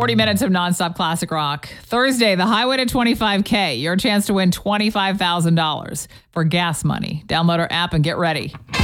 40 minutes of nonstop classic rock. Thursday, the highway to 25K. Your chance to win $25,000 for gas money. Download our app and get ready.